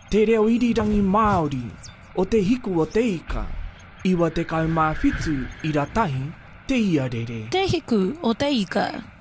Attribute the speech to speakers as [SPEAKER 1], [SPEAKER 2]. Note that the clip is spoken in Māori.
[SPEAKER 1] Te reo irirangi Māori o te hiku o te ika, iwa te kaumāwhitu i ratahi te iarere.
[SPEAKER 2] Te hiku o te ika.